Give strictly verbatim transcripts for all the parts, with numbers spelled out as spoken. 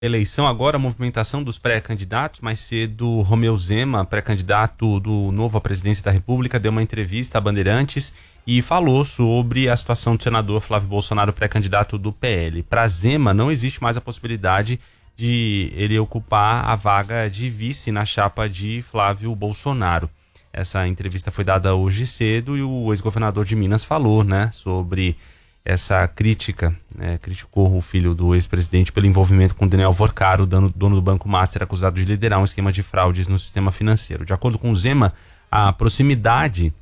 Eleição agora, a movimentação dos pré-candidatos. Mais cedo, Romeu Zema, pré-candidato do novo à presidência da República, deu uma entrevista a Bandeirantes e falou sobre a situação do senador Flávio Bolsonaro, pré-candidato do P L. Para Zema, não existe mais a possibilidade de ele ocupar a vaga de vice na chapa de Flávio Bolsonaro. Essa entrevista foi dada hoje cedo e o ex-governador de Minas falou, né, sobre essa crítica, né, criticou o filho do ex-presidente pelo envolvimento com Daniel Vorcaro, dono, dono do Banco Master, acusado de liderar um esquema de fraudes no sistema financeiro. De acordo com o Zema, a proximidade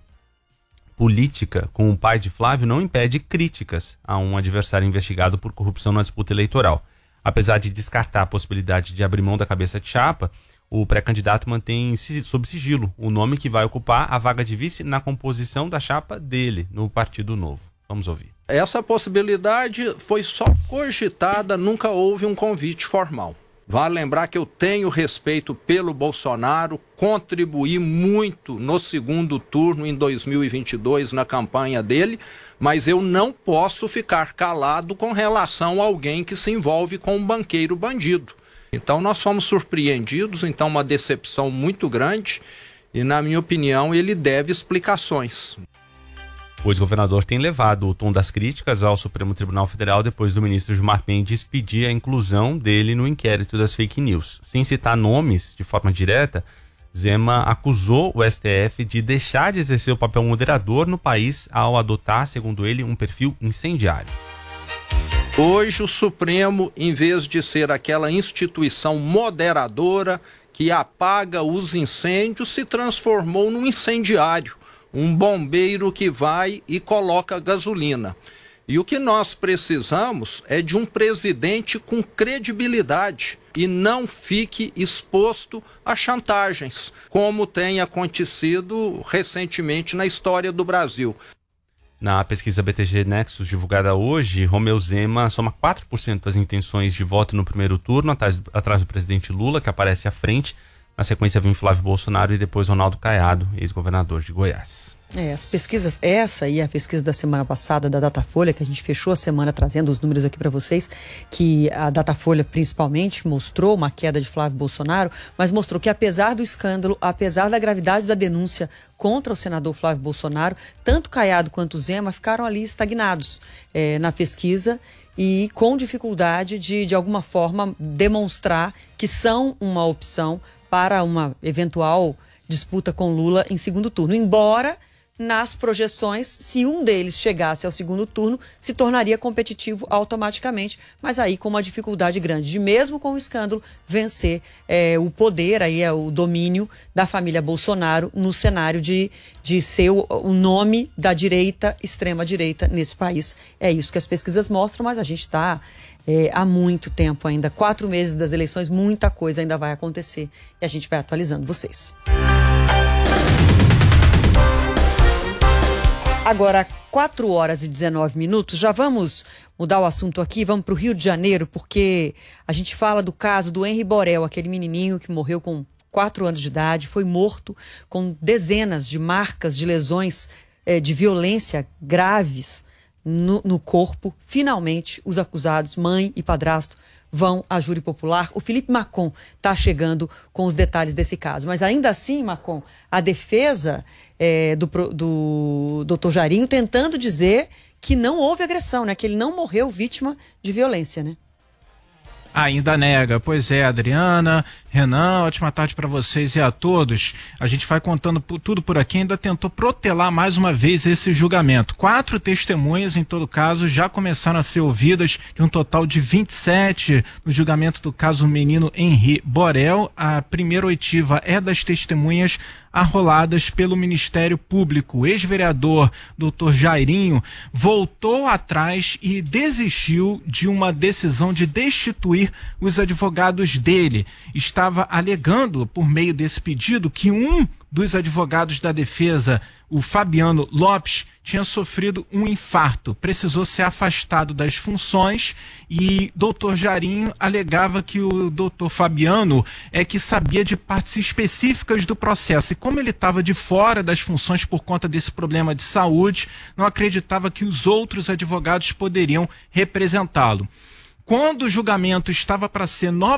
política com o pai de Flávio não impede críticas a um adversário investigado por corrupção na disputa eleitoral. Apesar de descartar a possibilidade de abrir mão da cabeça de chapa, o pré-candidato mantém sob sigilo o nome que vai ocupar a vaga de vice na composição da chapa dele no Partido Novo. Vamos ouvir. Essa possibilidade foi só cogitada, nunca houve um convite formal. Vale lembrar que eu tenho respeito pelo Bolsonaro, contribuí muito no segundo turno em dois mil e vinte e dois na campanha dele, mas eu não posso ficar calado com relação a alguém que se envolve com um banqueiro bandido. Então nós fomos surpreendidos, então uma decepção muito grande e, na minha opinião, ele deve explicações. O ex-governador tem levado o tom das críticas ao Supremo Tribunal Federal depois do ministro Gilmar Mendes pedir a inclusão dele no inquérito das fake news. Sem citar nomes de forma direta, Zema acusou o S T F de deixar de exercer o papel moderador no país ao adotar, segundo ele, um perfil incendiário. Hoje o Supremo, em vez de ser aquela instituição moderadora que apaga os incêndios, se transformou num incendiário. Um bombeiro que vai e coloca gasolina. E o que nós precisamos é de um presidente com credibilidade e não fique exposto a chantagens, como tem acontecido recentemente na história do Brasil. Na pesquisa B T G Nexus divulgada hoje, Romeu Zema soma quatro por cento das intenções de voto no primeiro turno, atrás, atrás do presidente Lula, que aparece à frente. Na sequência vem Flávio Bolsonaro e depois Ronaldo Caiado, ex-governador de Goiás. É, as pesquisas, essa e a pesquisa da semana passada da Datafolha, que a gente fechou a semana trazendo os números aqui para vocês, que a Datafolha principalmente mostrou uma queda de Flávio Bolsonaro, mas mostrou que apesar do escândalo, apesar da gravidade da denúncia contra o senador Flávio Bolsonaro, tanto Caiado quanto Zema ficaram ali estagnados é, na pesquisa e com dificuldade de, de alguma forma, demonstrar que são uma opção para uma eventual disputa com Lula em segundo turno. Embora, nas projeções, se um deles chegasse ao segundo turno, se tornaria competitivo automaticamente, mas aí com uma dificuldade grande de, mesmo com o escândalo, vencer é, o poder, aí é o domínio da família Bolsonaro no cenário de, de ser o, o nome da direita, extrema-direita nesse país. É isso que as pesquisas mostram, mas a gente está é, há muito tempo ainda, quatro meses das eleições, muita coisa ainda vai acontecer e a gente vai atualizando vocês. Agora, quatro horas e dezenove minutos, já vamos mudar o assunto aqui, vamos para o Rio de Janeiro, porque a gente fala do caso do Henri Borel, aquele menininho que morreu com quatro anos de idade, foi morto com dezenas de marcas de lesões eh, de violência graves no, no corpo. Finalmente, os acusados, mãe e padrasto, vão à júri popular. O Felipe Macon está chegando com os detalhes desse caso. Mas ainda assim, Macon, a defesa é, do, do doutor Jairinho tentando dizer que não houve agressão, né? Que ele não morreu vítima de violência, né? Ainda nega. Pois é, Adriana, Renan, ótima tarde para vocês e a todos. A gente vai contando por, tudo por aqui, ainda tentou protelar mais uma vez esse julgamento. Quatro testemunhas, em todo caso, já começaram a ser ouvidas, de um total de vinte e sete no julgamento do caso menino Henri Borel. A primeira oitiva é das testemunhas arroladas pelo Ministério Público. O ex-vereador doutor Jairinho voltou atrás e desistiu de uma decisão de destituir os advogados dele. Estava alegando, por meio desse pedido, que um dos advogados da defesa, o Fabiano Lopes, tinha sofrido um infarto, precisou ser afastado das funções e doutor Jairinho alegava que o doutor Fabiano é que sabia de partes específicas do processo e como ele estava de fora das funções por conta desse problema de saúde, não acreditava que os outros advogados poderiam representá-lo. quando o julgamento estava para ser